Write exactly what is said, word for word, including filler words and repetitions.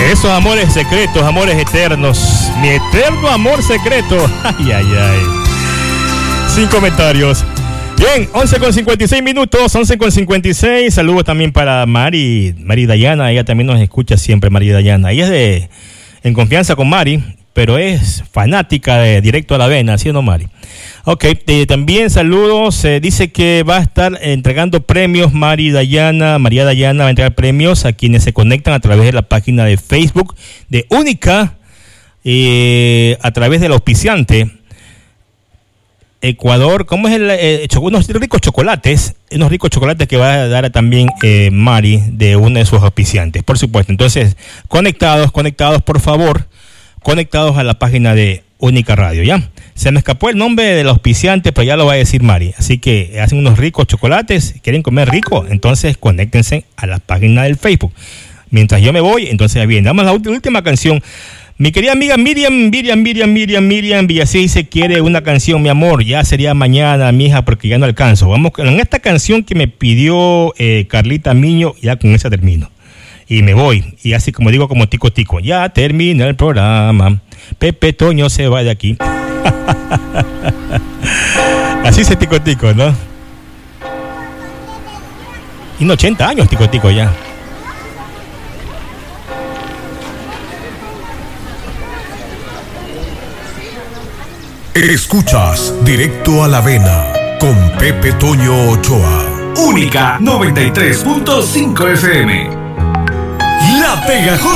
Esos amores secretos, amores eternos. Mi eterno amor secreto. Ay, ay, ay. Sin comentarios. Bien, once con cincuenta y seis minutos, once con cincuenta y seis. Saludos también para Mari, Mari Dayana. Ella también nos escucha siempre, Mari Dayana. Ella es de En Confianza con Mari, pero es fanática de Directo a la Avena, ¿sí o no, Mari? Ok, eh, también saludos. Eh, dice que va a estar entregando premios Mari Dayana. María Dayana va a entregar premios a quienes se conectan a través de la página de Facebook de Única, eh, a través del auspiciante Ecuador. ¿Cómo es el? Eh, unos ricos chocolates, unos ricos chocolates que va a dar también eh, Mari de uno de sus auspiciantes, por supuesto. Entonces, conectados, conectados, por favor, conectados a la página de Única Radio, ¿ya? Se me escapó el nombre del auspiciante, pero ya lo va a decir Mari. Así que hacen unos ricos chocolates, quieren comer rico, entonces conéctense a la página del Facebook. Mientras yo me voy, entonces bien, damos la última canción. Mi querida amiga Miriam, Miriam, Miriam, Miriam, Miriam Villasí se quiere una canción, mi amor. Ya sería mañana, mija, porque ya no alcanzo. Vamos con esta canción que me pidió eh, Carlita Miño, ya con esa termino. Y me voy, y así como digo, como tico tico, ya termina el programa, Pepe Toño se va de aquí. Así se tico tico, ¿no? Tiene ochenta años tico tico ya. Escuchas Directo a la Avena con Pepe Toño Ochoa. Única noventa y tres punto cinco F M. La Pegajosa.